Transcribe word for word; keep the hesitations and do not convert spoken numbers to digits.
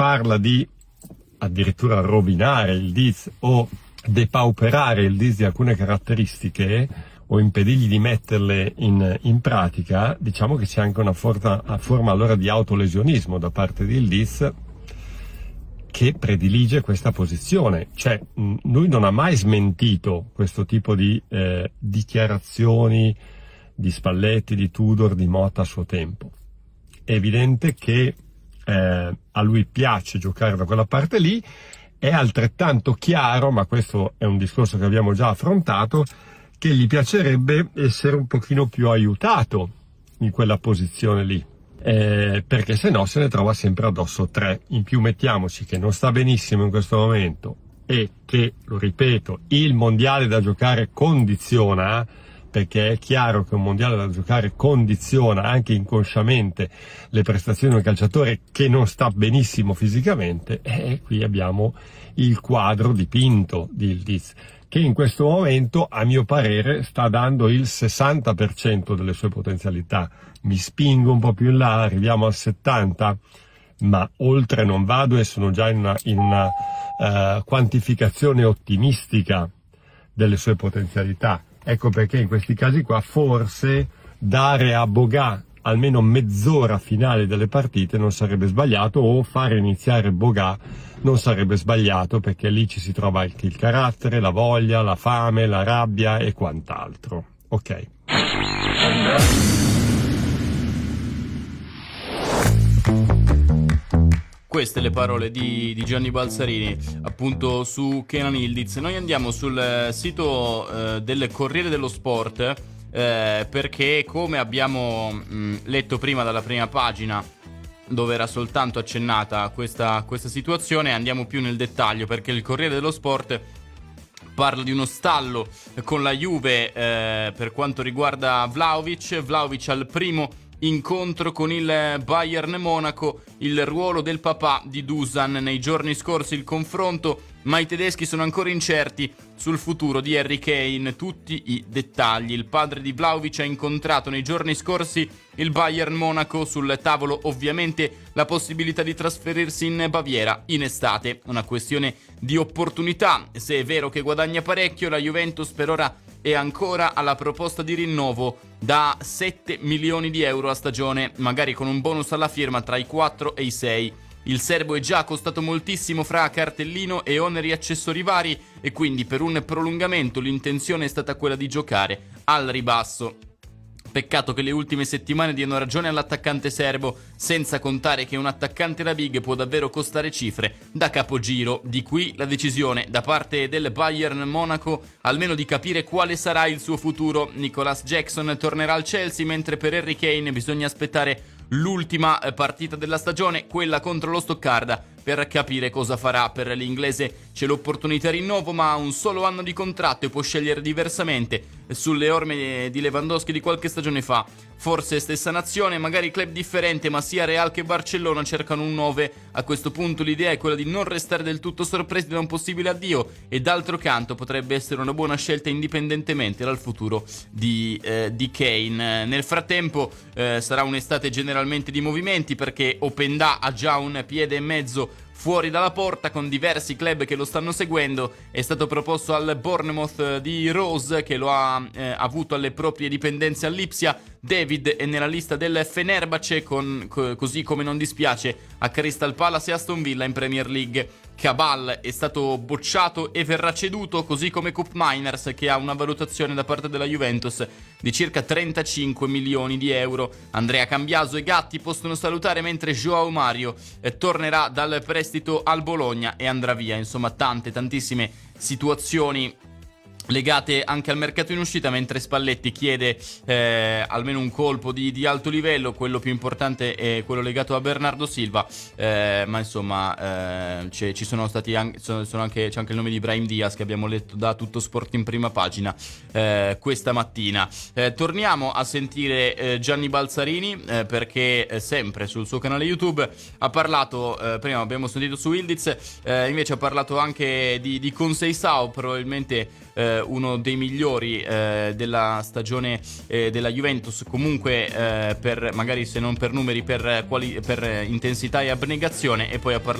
parla di addirittura rovinare il Diz o depauperare il Diz di alcune caratteristiche o impedirgli di metterle in, in pratica, diciamo che c'è anche una forma, una forma allora di autolesionismo da parte di Diz, che predilige questa posizione. Cioè, mh, lui non ha mai smentito questo tipo di eh, dichiarazioni di Spalletti, di Tudor, di Motta a suo tempo. È evidente che eh, a lui piace giocare da quella parte lì. È altrettanto chiaro, ma questo è un discorso che abbiamo già affrontato, che gli piacerebbe essere un pochino più aiutato in quella posizione lì. Eh, perché se no se ne trova sempre addosso tre. In più mettiamoci che non sta benissimo in questo momento e che, lo ripeto, il mondiale da giocare condiziona, perché è chiaro che un mondiale da giocare condiziona anche inconsciamente le prestazioni di un calciatore che non sta benissimo fisicamente, e qui abbiamo il quadro dipinto di Yildiz, che in questo momento, a mio parere, sta dando il sessanta per cento delle sue potenzialità. Mi spingo un po' più in là, arriviamo al settanta, ma oltre non vado e sono già in una, in una uh, quantificazione ottimistica delle sue potenzialità. Ecco perché in questi casi qua forse dare a Boga almeno mezz'ora finale delle partite non sarebbe sbagliato, o fare iniziare Boga non sarebbe sbagliato, perché lì ci si trova anche il carattere, la voglia, la fame, la rabbia e quant'altro. Ok. Queste le parole di, di Gianni Balzarini, appunto, su Kenan Yildiz. Noi andiamo sul sito eh, del Corriere dello Sport, eh, perché, come abbiamo mh, letto prima dalla prima pagina, dove era soltanto accennata questa, questa situazione, andiamo più nel dettaglio, perché il Corriere dello Sport parla di uno stallo con la Juve eh, per quanto riguarda Vlahovic. Vlahovic al primo incontro con il Bayern Monaco, il ruolo del papà di Dusan. Nei giorni scorsi il confronto, ma i tedeschi sono ancora incerti sul futuro di Harry Kane. Tutti i dettagli. Il padre di Vlahovic ha incontrato nei giorni scorsi il Bayern Monaco, sul tavolo ovviamente la possibilità di trasferirsi in Baviera in estate, una questione di opportunità. Se è vero che guadagna parecchio, la Juventus per ora è ancora alla proposta di rinnovo da sette milioni di euro a stagione, magari con un bonus alla firma tra i quattro e i sei. Il serbo è già costato moltissimo fra cartellino e oneri accessori vari, e quindi per un prolungamento l'intenzione è stata quella di giocare al ribasso. Peccato che le ultime settimane diano ragione all'attaccante serbo, senza contare che un attaccante da big può davvero costare cifre da capogiro. Di qui la decisione da parte del Bayern Monaco almeno di capire quale sarà il suo futuro. Nicolas Jackson tornerà al Chelsea, mentre per Harry Kane bisogna aspettare l'ultima partita della stagione, quella contro lo Stoccarda, per capire cosa farà. Per l'inglese c'è l'opportunità di rinnovo, ma ha un solo anno di contratto e può scegliere diversamente. Sulle orme di Lewandowski di qualche stagione fa, forse stessa nazione, magari club differente, ma sia Real che Barcellona cercano un nove. A questo punto l'idea è quella di non restare del tutto sorpresi da un possibile addio, e d'altro canto potrebbe essere una buona scelta indipendentemente dal futuro di, eh, di Kane. Nel frattempo eh, sarà un'estate generalmente di movimenti, perché Openda ha già un piede e mezzo fuori dalla porta, con diversi club che lo stanno seguendo. È stato proposto al Bournemouth di Rose, che lo ha eh, avuto alle proprie dipendenze all'Ipsia. David è nella lista del Fenerbahce, con, co- così come non dispiace a Crystal Palace e Aston Villa in Premier League. Cabal è stato bocciato e verrà ceduto, così come Koop Meiners, che ha una valutazione da parte della Juventus di circa trentacinque milioni di euro. Andrea Cambiaso e Gatti possono salutare, mentre Joao Mario eh, tornerà dal prestito al Bologna e andrà via. Insomma, tante, tantissime situazioni legate anche al mercato in uscita, mentre Spalletti chiede eh, almeno un colpo di, di alto livello. Quello più importante è quello legato a Bernardo Silva, eh, ma insomma eh, ci sono stati anche, sono, sono anche, c'è anche il nome di Brahim Diaz, che abbiamo letto da Tutto Sport in prima pagina eh, questa mattina. Eh, torniamo a sentire eh, Gianni Balzarini, eh, perché eh, sempre sul suo canale YouTube ha parlato, eh, prima abbiamo sentito su Yildiz, eh, invece ha parlato anche di, di Conceição, probabilmente eh, uno dei migliori eh, della stagione eh, della Juventus, comunque eh, per magari se non per numeri, per, quali, per intensità e abnegazione. E poi ha parlato